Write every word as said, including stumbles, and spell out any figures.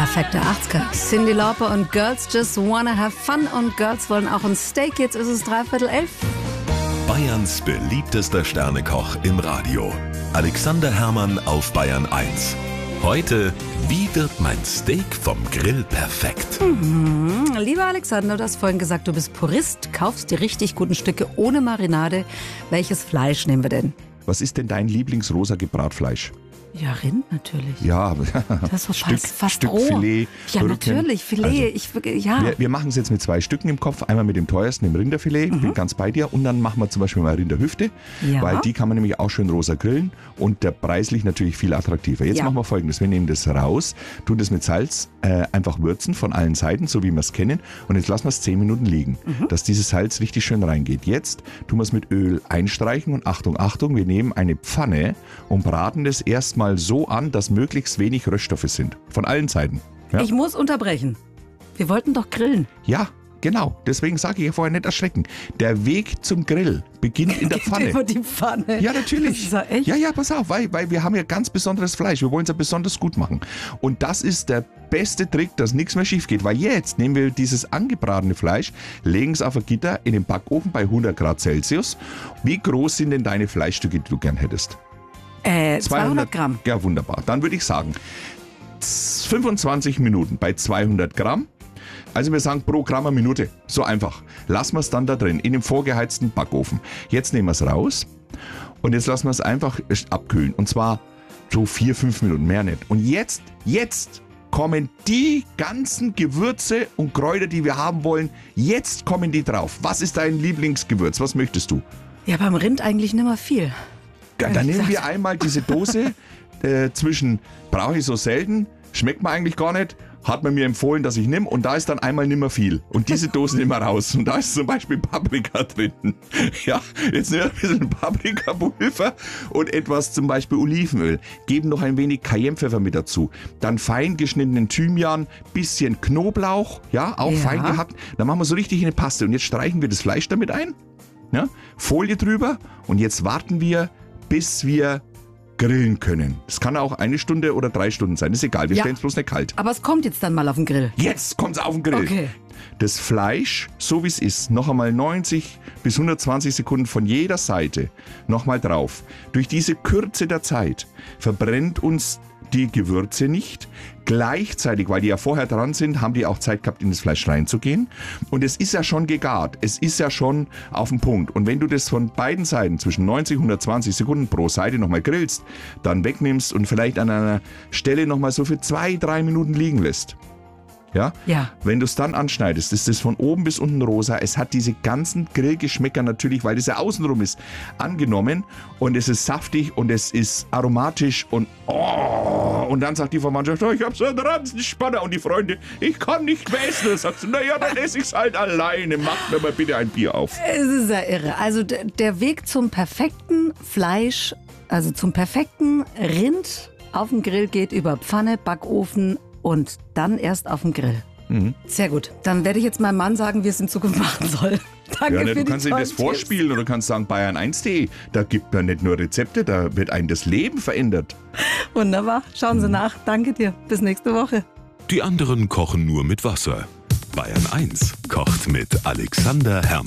Perfekte achtziger. Cyndi Lauper und Girls Just Wanna Have Fun. Und Girls wollen auch ein Steak. Jetzt ist es dreiviertel elf. Bayerns beliebtester Sternekoch im Radio. Alexander Herrmann auf Bayern eins. Heute, wie wird mein Steak vom Grill perfekt? Mhm. Lieber Alexander, du hast vorhin gesagt, du bist Purist, kaufst die richtig guten Stücke ohne Marinade. Welches Fleisch nehmen wir denn? Was ist denn dein Lieblingsrosa Gebratfleisch? Ja, Rind natürlich. Ja, das ist so Stück, fast, fast Stück roh. Filet. Ja, Rücken. natürlich, Filet. Also, ich, ja. Wir, wir machen es jetzt mit zwei Stücken im Kopf. Einmal mit dem teuersten, dem Rinderfilet. Mhm. Bin ganz bei dir. Und dann machen wir zum Beispiel mal Rinderhüfte. Ja. Weil die kann man nämlich auch schön rosa grillen. Und der preislich natürlich viel attraktiver. Jetzt Ja. machen wir Folgendes. Wir nehmen das raus, tun das mit Salz äh, einfach würzen von allen Seiten, so wie wir es kennen. Und jetzt lassen wir es zehn Minuten liegen, mhm. dass dieses Salz richtig schön reingeht. Jetzt tun wir es mit Öl einstreichen. Und Achtung, Achtung, wir nehmen eine Pfanne und braten das erstmal so an, dass möglichst wenig Röststoffe sind. Von allen Seiten. Ja? Ich muss unterbrechen. Wir wollten doch grillen. Ja, genau. Deswegen sage ich ja vorher nicht erschrecken. Der Weg zum Grill beginnt in der Pfanne. Über die Pfanne. Ja, natürlich. Das ist ja echt? Ja, ja, pass auf, weil, weil wir haben ja ganz besonderes Fleisch. Wir wollen es ja besonders gut machen. Und das ist der beste Trick, dass nichts mehr schief geht. Weil jetzt nehmen wir dieses angebratene Fleisch, legen es auf ein Gitter in den Backofen bei hundert Grad Celsius. Wie groß sind denn deine Fleischstücke, die du gern hättest? Äh, zweihundert Gramm. Ja, wunderbar. Dann würde ich sagen, fünfundzwanzig Minuten bei zweihundert Gramm. Also wir sagen pro Gramm eine Minute. So einfach. Lassen wir es dann da drin, in dem vorgeheizten Backofen. Jetzt nehmen wir es raus und jetzt lassen wir es einfach abkühlen. Und zwar so vier, fünf Minuten, mehr nicht. Und jetzt, jetzt kommen die ganzen Gewürze und Kräuter, die wir haben wollen, jetzt kommen die drauf. Was ist dein Lieblingsgewürz? Was möchtest du? Ja, beim Rind eigentlich nicht mehr viel. Ja, dann nehmen wir einmal diese Dose äh, zwischen, brauche ich so selten, schmeckt mir eigentlich gar nicht, hat man mir empfohlen, dass ich nehme und da ist dann einmal nimmer viel. Und diese Dose nehmen wir raus und da ist zum Beispiel Paprika drin. Ja, jetzt nehmen wir ein bisschen Paprikapulver und etwas zum Beispiel Olivenöl. Geben noch ein wenig Cayennepfeffer mit dazu. Dann fein geschnittenen Thymian, bisschen Knoblauch, ja, auch Ja. fein gehackt. Dann machen wir so richtig eine Paste und jetzt streichen wir das Fleisch damit ein. Ja, Folie drüber und jetzt warten wir, bis wir grillen können. Das kann auch eine Stunde oder drei Stunden sein, ist egal, wir Ja. stellen es bloß nicht kalt. Aber es kommt jetzt dann mal auf den Grill. Jetzt kommt es auf den Grill. Okay. Das Fleisch, so wie es ist, noch einmal neunzig bis hundertzwanzig Sekunden von jeder Seite nochmal drauf. Durch diese Kürze der Zeit verbrennt uns die Gewürze nicht. Gleichzeitig, weil die ja vorher dran sind, haben die auch Zeit gehabt, in das Fleisch reinzugehen. Und es ist ja schon gegart. Es ist ja schon auf dem Punkt. Und wenn du das von beiden Seiten zwischen neunzig und hundertzwanzig Sekunden pro Seite nochmal grillst, dann wegnimmst und vielleicht an einer Stelle nochmal so für zwei, drei Minuten liegen lässt. Ja? Ja. Wenn du es dann anschneidest, ist es von oben bis unten rosa. Es hat diese ganzen Grillgeschmäcker natürlich, weil es ja außenrum ist, angenommen. Und es ist saftig und es ist aromatisch und oh. Und dann sagt die Verwandtschaft, oh, ich habe so einen Ranzenspanner. Und die Freunde, ich kann nicht mehr essen. Dann sagst du, naja, dann esse ich es halt alleine. Mach mir mal bitte ein Bier auf. Es ist ja irre. Also d- der Weg zum perfekten Fleisch, also zum perfekten Rind auf dem Grill geht über Pfanne, Backofen und dann erst auf dem Grill. Mhm. Sehr gut. Dann werde ich jetzt meinem Mann sagen, wie es in Zukunft machen soll. Danke Ja, ne, für du die kannst ihm tollen das vorspielen oder kannst sagen, Bayern eins punkt de. Da gibt man nicht nur Rezepte, da wird einem das Leben verändert. Tipps. Wunderbar. Schauen Sie nach. Danke dir. Bis nächste Woche. Die anderen kochen nur mit Wasser. Bayern eins kocht mit Alexander Herrmann.